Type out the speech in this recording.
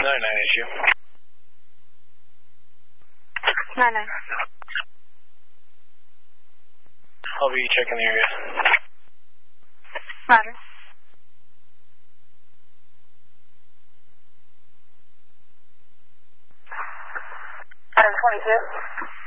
issue. 9-9. I'll be checking the area. Roger. Adam 22.